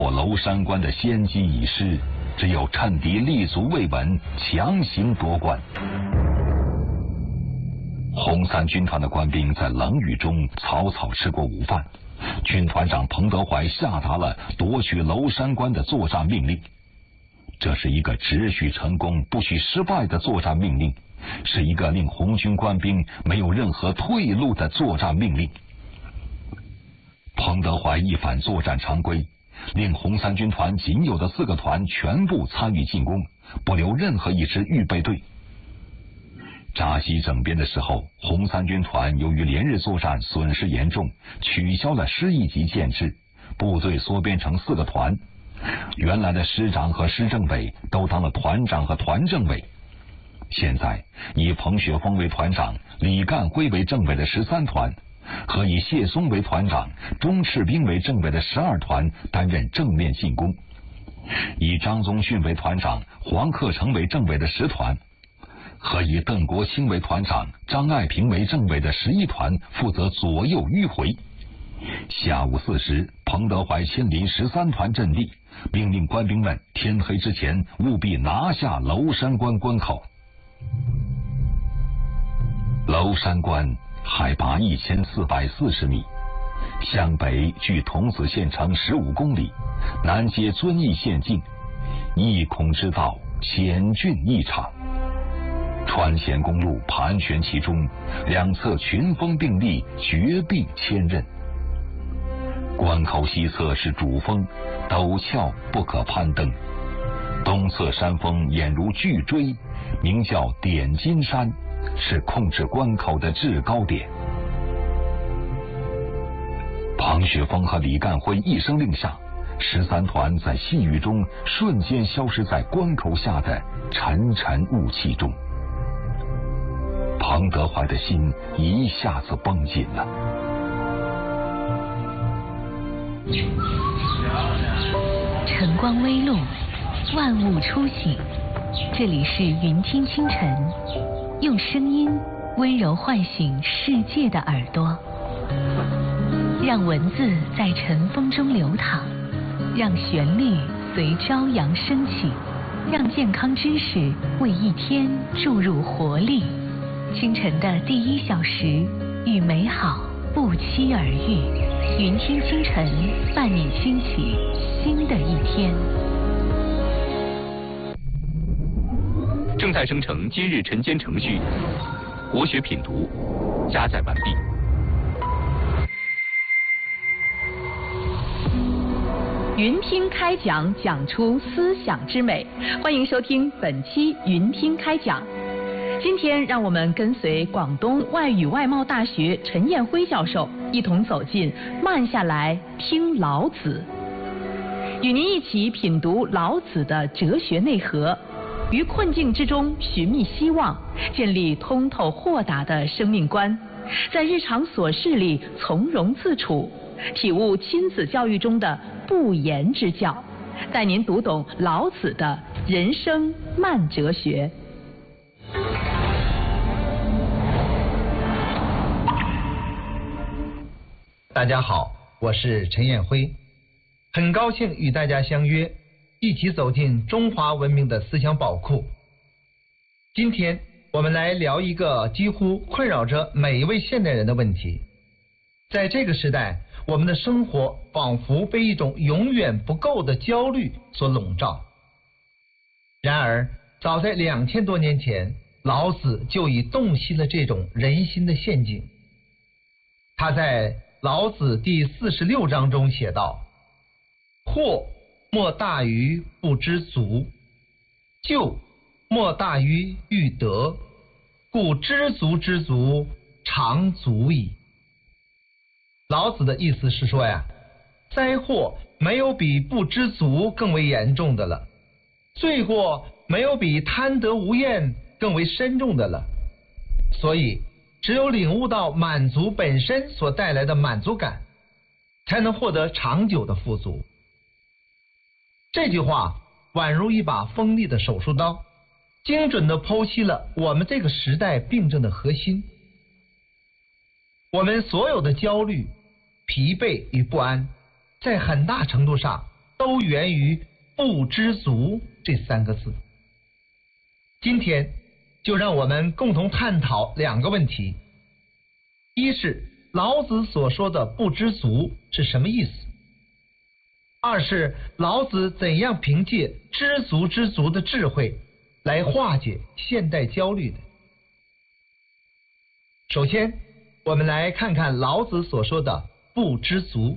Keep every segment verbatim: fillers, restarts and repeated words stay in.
娄山关的先机已失，只有趁敌立足未稳，强行夺关。红三军团的官兵在冷雨中草草吃过午饭，军团长彭德怀下达了夺取娄山关的作战命令。这是一个只许成功不许失败的作战命令，是一个令红军官兵没有任何退路的作战命令。彭德怀一反作战常规，令红三军团仅有的四个团全部参与进攻，不留任何一支预备队。扎西整编的时候，红三军团由于连日作战损失严重，取消了师一级建制，部队缩编成四个团。原来的师长和师政委都当了团长和团政委，现在以彭雪枫为团长、李干辉为政委的十三团，和以谢松为团长、钟赤兵为政委的十二团担任正面进攻，以张宗逊为团长、黄克诚为政委的十团，和以邓国清为团长、张爱萍为政委的十一团负责左右迂回。下午四时，彭德怀亲临十三团阵地，命令官兵们天黑之前务必拿下娄山关关口。娄山关海拔一千四百四十米，向北距桐梓县城十五公里，南接遵义县境，一孔之道，险峻异常。川咸公路盘旋其中，两侧群峰并立，绝壁千仞。关口西侧是主峰，陡峭不可攀登，东侧山峰俨如巨锥，名叫点金山，是控制关口的制高点。彭雪枫和李干辉一声令下，十三团在细雨中瞬间消失在关口下的沉沉雾气中。彭德怀的心一下子绷紧了。 晨光微露，万物初醒。这里是云听清晨，用声音温柔唤醒世界的耳朵，让文字在晨风中流淌，让旋律随朝阳升起，让健康知识为一天注入活力。清晨的第一小时，与美好不期而遇。云听清晨，伴你兴起新的一天。 正在生成今日晨间程序，国学品读加载完毕。 云听开讲，讲出思想之美。欢迎收听本期云听开讲。今天让我们跟随广东外语外贸大学陈彦辉教授一同走进慢下来听老子，与您一起品读老子的哲学内核，于困境之中寻觅希望，建立通透豁达的生命观，在日常琐事里从容自处，体悟亲子教育中的不言之教，带您读懂老子的人生慢哲学。 大家好，我是陈彦辉，很高兴与大家相约，一起走进中华文明的思想宝库。今天我们来聊一个几乎困扰着每一位现代人的问题。在这个时代，我们的生活仿佛被一种永远不够的焦虑所笼罩。然而，早在两千多年前，老子就已洞悉了这种人心的陷阱。他在老子第四十六章中写道：祸莫大于不知足，咎莫大于欲得，故知足之足，常足矣。老子的意思是说呀，灾祸没有比不知足更为严重的了，罪过没有比贪得无厌更为深重的了，所以只有领悟到满足本身所带来的满足感，才能获得长久的富足。这句话宛如一把锋利的手术刀，精准地剖析了我们这个时代病症的核心。我们所有的焦虑、疲惫与不安，在很大程度上都源于不知足这三个字。今天就让我们共同探讨两个问题：一是老子所说的不知足是什么意思？二是老子怎样凭借知足知足的智慧来化解现代焦虑的？首先，我们来看看老子所说的不知足。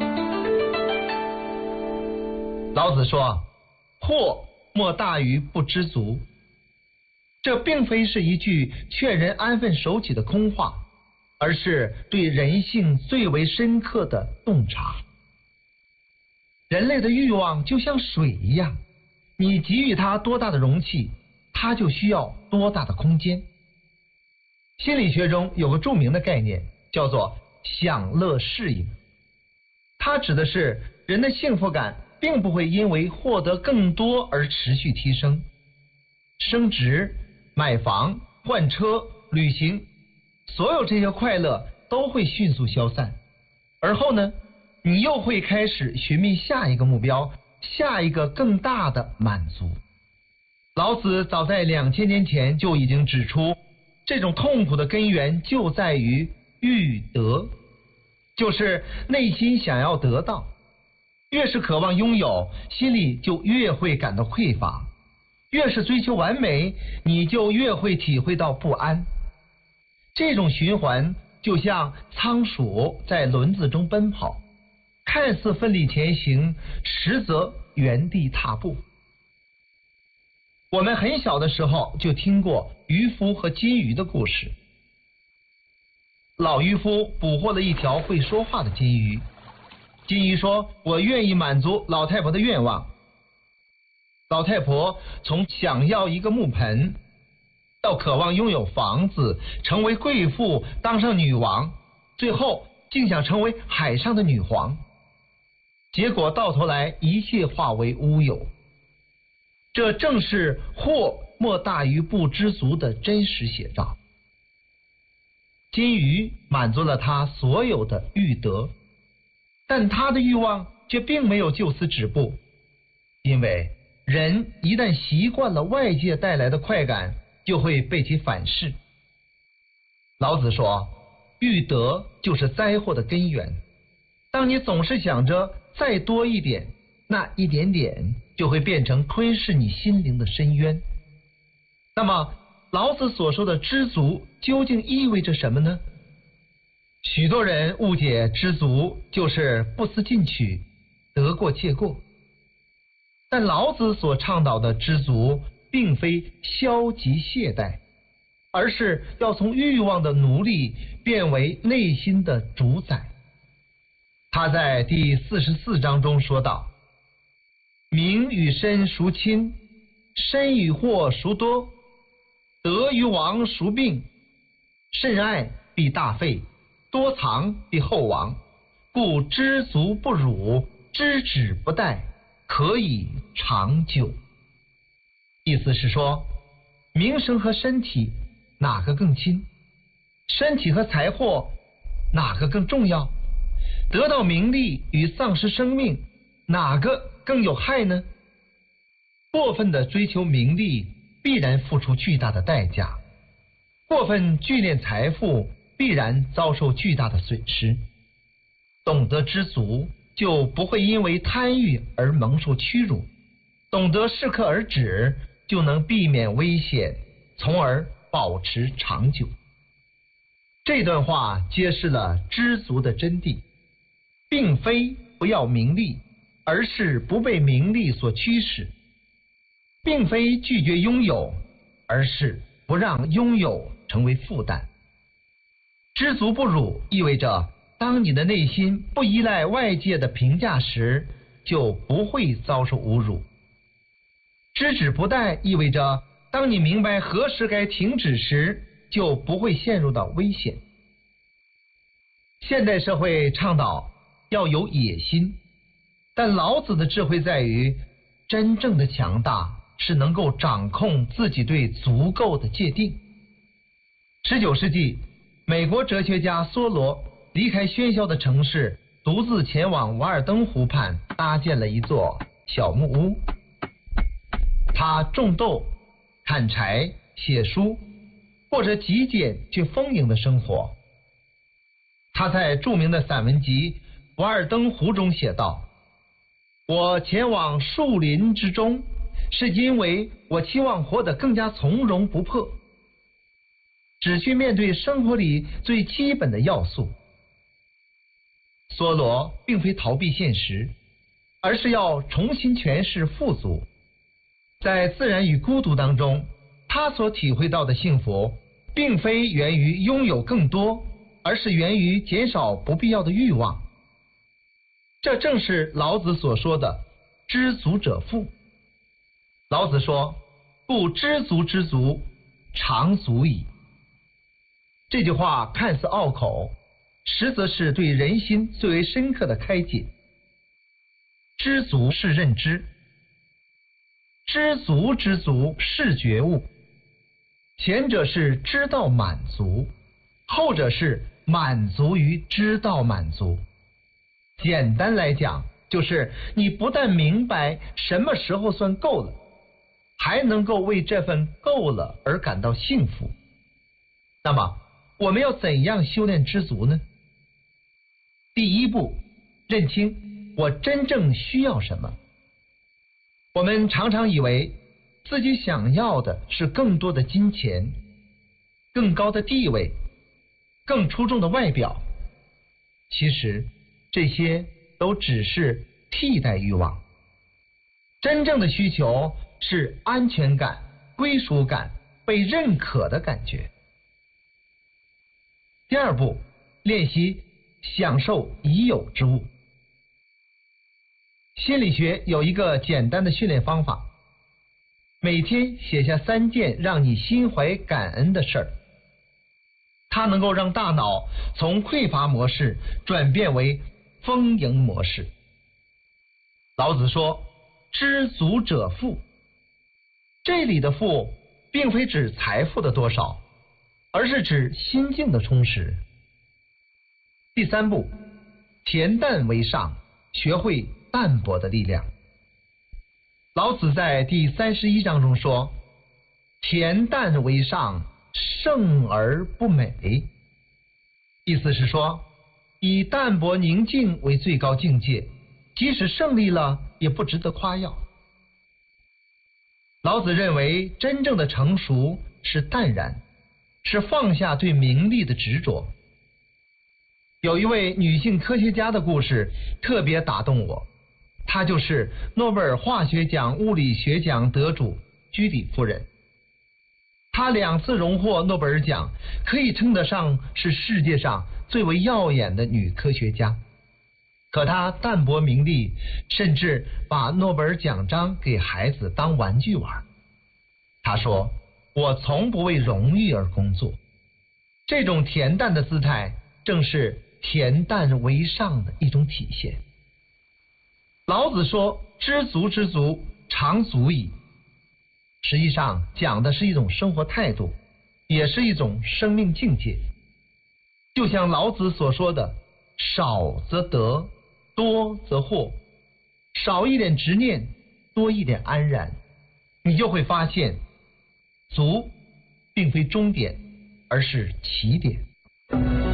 老子说：祸莫大于不知足。这并非是一句劝人安分守己的空话，而是对人性最为深刻的洞察。人类的欲望就像水一样，你给予它多大的容器，它就需要多大的空间。心理学中有个著名的概念，叫做享乐适应。它指的是人的幸福感并不会因为获得更多而持续提升。升职、买房、换车、旅行，所有这些快乐都会迅速消散。而后呢，你又会开始寻觅下一个目标，下一个更大的满足。老子早在两千年前就已经指出，这种痛苦的根源就在于欲得，就是内心想要得到。越是渴望拥有，心里就越会感到匮乏；越是追求完美，你就越会体会到不安。这种循环就像仓鼠在轮子中奔跑，看似奋力前行，实则原地踏步。我们很小的时候就听过渔夫和金鱼的故事。老渔夫捕获了一条会说话的金鱼，金鱼说：我愿意满足老太婆的愿望。老太婆从想要一个木盆，到渴望拥有房子，成为贵妇，当上女王，最后竟想成为海上的女皇。结果到头来一切化为乌有。这正是祸莫大于不知足的真实写照。金鱼满足了他所有的欲得，但他的欲望却并没有就此止步，因为人一旦习惯了外界带来的快感，就会被其反噬。老子说，欲得就是灾祸的根源。当你总是想着再多一点，那一点点就会变成吞噬你心灵的深渊。那么老子所说的知足究竟意味着什么呢？许多人误解知足就是不思进取，得过且过。但老子所倡导的知足并非消极懈怠，而是要从欲望的奴隶变为内心的主宰。他在第四十四章中说道：名与身孰亲？身与祸孰多？得与亡孰病？甚爱必大费，多藏必厚亡。故知足不辱，知止不殆，可以长久。意思是说，名声和身体哪个更亲？身体和财货哪个更重要？得到名利与丧失生命，哪个更有害呢？过分的追求名利，必然付出巨大的代价；过分聚敛财富，必然遭受巨大的损失。懂得知足，就不会因为贪欲而蒙受屈辱；懂得适可而止，就能避免危险，从而保持长久。这段话揭示了知足的真谛，并非不要名利，而是不被名利所驱使；并非拒绝拥有，而是不让拥有成为负担。知足不辱意味着，当你的内心不依赖外界的评价时，就不会遭受侮辱。知止不殆意味着，当你明白何时该停止时，就不会陷入到危险。现代社会倡导要有野心，但老子的智慧在于，真正的强大是能够掌控自己对足够的界定。十九世纪，美国哲学家梭罗离开喧嚣的城市，独自前往瓦尔登湖畔， 搭建了一座小木屋。他种豆、砍柴、写书，过着极简却丰盈的生活。他在著名的散文集《瓦尔登湖》中写道：我前往树林之中，是因为我期望活得更加从容不迫，只去面对生活里最基本的要素。梭罗并非逃避现实，而是要重新诠释富足。在自然与孤独当中，他所体会到的幸福，并非源于拥有更多，而是源于减少不必要的欲望。这正是老子所说的“知足者富”。老子说：“不知足之足，常足矣。”这句话看似拗口，实则是对人心最为深刻的开解。知足是认知，知足之足是觉悟。前者是知道满足，后者是满足于知道满足。简单来讲，就是你不但明白什么时候算够了，还能够为这份够了而感到幸福。那么我们要怎样修炼知足呢？第一步，认清我真正需要什么。我们常常以为自己想要的是更多的金钱、更高的地位、更出众的外表，其实这些都只是替代欲望。真正的需求是安全感、归属感、被认可的感觉。第二步，练习享受已有之物。心理学有一个简单的训练方法，每天写下三件让你心怀感恩的事儿，它能够让大脑从匮乏模式转变为丰盈模式。老子说：“知足者富。”这里的富并非指财富的多少，而是指心境的充实。第三步，恬淡为上，学会淡泊的力量。老子在第三十一章中说：“恬淡为上，胜而不美。”意思是说，以淡泊宁静为最高境界，即使胜利了，也不值得夸耀。老子认为，真正的成熟是淡然，是放下对名利的执着。有一位女性科学家的故事特别打动我，她就是诺贝尔化学奖、物理学奖得主居里夫人。她两次荣获诺贝尔奖，可以称得上是世界上最为耀眼的女科学家。可她淡泊名利，甚至把诺贝尔奖章给孩子当玩具玩。她说：“我从不为荣誉而工作。”这种恬淡的姿态，正是恬淡为上的一种体现。老子说：“知足之足，常足矣。”实际上讲的是一种生活态度，也是一种生命境界。就像老子所说的：“少则得，多则惑。”少一点执念，多一点安然，你就会发现，足并非终点，而是起点。